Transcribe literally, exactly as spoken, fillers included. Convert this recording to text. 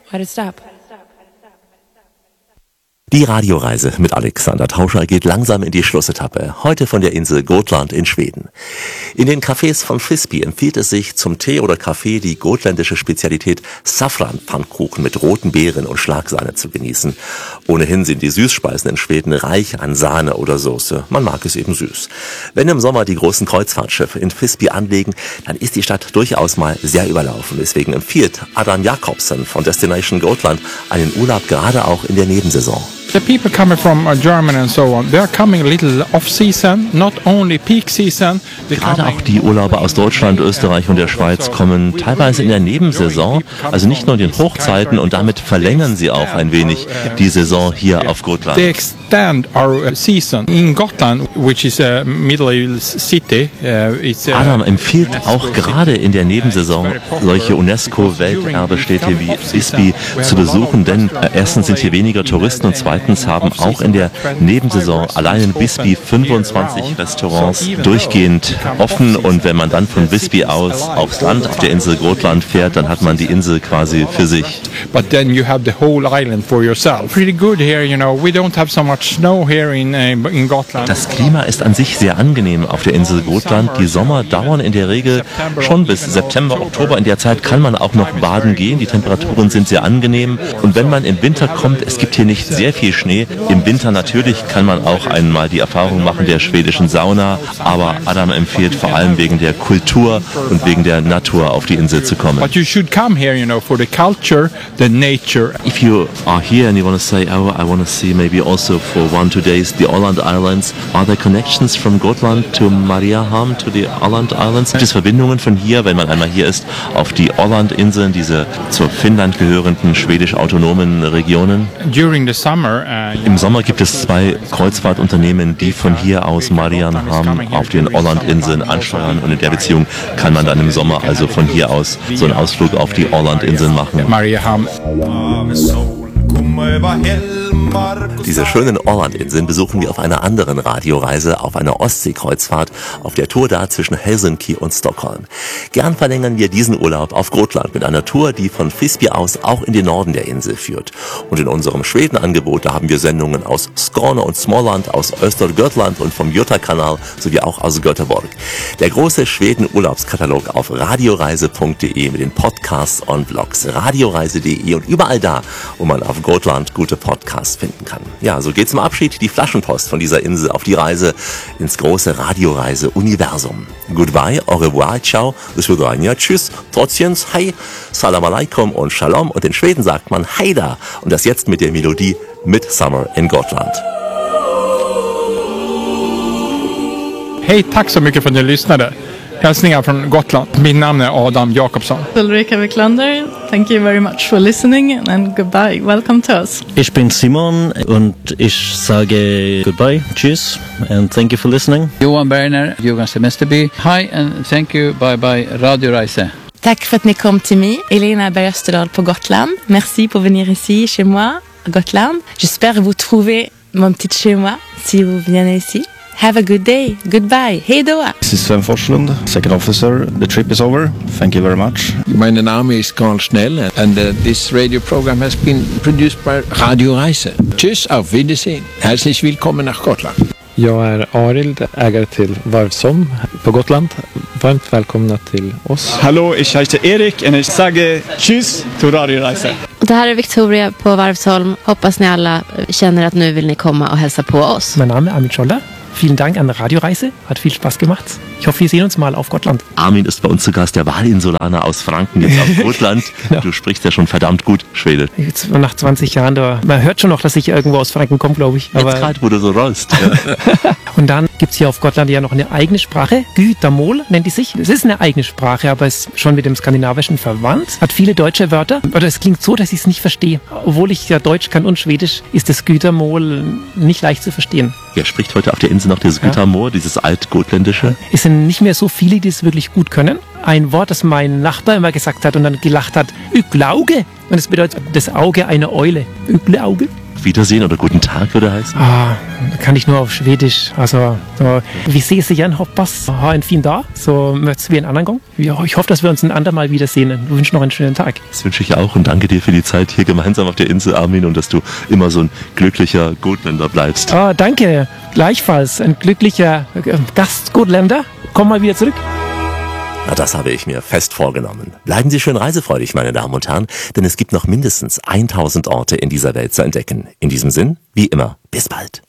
Why'd it stop? Die Radioreise mit Alexander Tauscher geht langsam in die Schlussetappe, heute von der Insel Gotland in Schweden. In den Cafés von Visby empfiehlt es sich, zum Tee oder Kaffee die gotländische Spezialität Saffran-Pfannkuchen mit roten Beeren und Schlagsahne zu genießen. Ohnehin sind die Süßspeisen in Schweden reich an Sahne oder Soße. Man mag es eben süß. Wenn im Sommer die großen Kreuzfahrtschiffe in Visby anlegen, dann ist die Stadt durchaus mal sehr überlaufen. Deswegen empfiehlt Adam Jakobsen von Destination Gotland einen Urlaub gerade auch in der Nebensaison. The people coming from uh, Germany and so on, they are coming a little off-season, not only peak season. Gerade auch die Urlauber aus Deutschland, Österreich und der Schweiz kommen teilweise in der Nebensaison, also nicht nur in den Hochzeiten, und damit verlängern sie auch ein wenig die Saison hier auf Gotland. They extend our season in Gotland, which is a middle city. Uh, it's a Adam empfiehlt auch gerade in der Nebensaison solche UNESCO-Welterbestädte wie Visby zu besuchen, denn erstens sind hier weniger Touristen und zweitens haben auch in der Nebensaison allein in Visby fünfundzwanzig Restaurants durchgehend offen, und wenn man dann von Visby aus aufs Land auf der Insel Gotland fährt, dann hat man die Insel quasi für sich. But then you have the whole island for yourself. Pretty good here, you know. We don't have so much snow here in uh, in Gotland. Das Klima ist an sich sehr angenehm auf der Insel Gotland. Die Sommer dauern in der Regel schon bis September, Oktober. In der Zeit kann man auch noch baden gehen. Die Temperaturen sind sehr angenehm, und wenn man im Winter kommt, es gibt hier nicht sehr viel Schnee. Im Winter natürlich kann man auch einmal die Erfahrung machen der schwedischen Sauna, aber Adam empfiehlt vor allem wegen der Kultur und wegen der Natur auf die Insel zu kommen. But you should come here, you know, for the culture, the nature. If you are here and you want to say, oh, I want to see maybe also for one, two days the Åland Islands, are there connections from Gotland to Mariehamn, to the Åland Islands? Gibt es Verbindungen von hier, wenn man einmal hier ist, auf die Åland-Inseln, diese zur Finnland gehörenden schwedisch-autonomen Regionen? During the summer, uh, Im Sommer gibt es zwei Kreuzfahrtunternehmen, die von hier aus Mariehamn auf den Åland-Inseln ansteuern, und in der Beziehung kann man dann im Sommer also von hier aus so einen Ausflug auf die Åland-Inseln machen. Mariehamn. Diese schönen Åland-Inseln besuchen wir auf einer anderen Radioreise, auf einer Ostseekreuzfahrt, auf der Tour da zwischen Helsinki und Stockholm. Gern verlängern wir diesen Urlaub auf Gotland mit einer Tour, die von Visby aus auch in den Norden der Insel führt. Und in unserem Schweden-Angebot, da haben wir Sendungen aus Skåne und Småland, aus Östergötland und vom Götakanal sowie auch aus Göteborg. Der große Schweden-Urlaubskatalog auf radioreise punkt de mit den Podcasts und Blogs, radioreise punkt de und überall da, wo man auf Gotland gute Podcasts finden kann. Ja, so geht zum Abschied die Flaschenpost von dieser Insel auf die Reise ins große Radioreise-Universum. Goodbye, au revoir, ciao, do svidania, tschüss, trotzdem, hi, salam alaikum und shalom, und in Schweden sagt man heida, und das jetzt mit der Melodie Midsummer in Gotland. Hej, tack så mycket för att ni lyssnade. Hälsningar från Gotland. Mitt namn är Adam Jakobsson. Ulrika Wiklander, thank you very much for listening and goodbye. Welcome to us. Ich bin Simon und ich sage goodbye, tschüss, and thank you for listening. Johan Berner, Johan Semesterby. Hi and thank you, bye bye, Radioreise. Tack för att ni kom till mig, Elena Berg Österdahl på Gotland. Merci pour venir ici, chez moi, à Gotland. J'espère vous trouver mon petit chez moi, si vous venez ici. Have a good day. Goodbye. Hej då. This is Sven Forslund, second officer. The trip is over. Thank you very much. Mein Name ist Carl Schnell and uh, this radio program has been produced by Radioreise. Tschüss, auf Wiedersehen. Herzlich willkommen nach Gotland. Jag är Arild, ägare till Varvsom på Gotland. Varmt välkomna till oss. Hallo, ich heiße Erik och jag säger tschüss till Radioreise. Och det här är Victoria på Varvsholm. Hoppas ni alla känner att nu vill ni komma och hälsa på oss. Mein Name ist Armin Scholler. Vielen Dank an Radioreise, hat viel Spaß gemacht. Ich hoffe, wir sehen uns mal auf Gotland. Armin ist bei uns zu Gast, der Wahlinsulaner aus Franken, jetzt auf Gotland. Genau. Du sprichst ja schon verdammt gut Schwedisch. Jetzt nach zwanzig Jahren, da, man hört schon noch, dass ich irgendwo aus Franken komme, glaube ich. Aber jetzt gerade, wo du so rollst. Ja. Und dann gibt es hier auf Gotland ja noch eine eigene Sprache, Gydamål nennt die sich. Es ist eine eigene Sprache, aber ist schon mit dem Skandinavischen verwandt. Hat viele deutsche Wörter, oder es klingt so, dass ich es nicht verstehe. Obwohl ich ja Deutsch kann und Schwedisch, ist das Gydamål nicht leicht zu verstehen. Wer spricht heute auf der Insel noch dieses Gydamål, ja. Dieses altgotländische? Es sind nicht mehr so viele, die es wirklich gut können. Ein Wort, das mein Nachbar immer gesagt hat und dann gelacht hat, Yglauge. Und das bedeutet das Auge einer Eule. Yglauge. Auf Wiedersehen oder guten Tag würde heißen? Ah, kann ich nur auf Schwedisch. Also, so, vi ses igen, hoppas. Ha en fin dag. So möts vi en annan gång. Ja, ich hoffe, dass wir uns ein andermal wiedersehen. Ich wünsche noch einen schönen Tag. Das wünsche ich auch und danke dir für die Zeit hier gemeinsam auf der Insel, Armin, und dass du immer so ein glücklicher Gotländer bleibst. Ah, danke. Gleichfalls. Ein glücklicher äh, Gast-Gotländer. Komm mal wieder zurück. Na, das habe ich mir fest vorgenommen. Bleiben Sie schön reisefreudig, meine Damen und Herren, denn es gibt noch mindestens tausend Orte in dieser Welt zu entdecken. In diesem Sinn, wie immer, bis bald.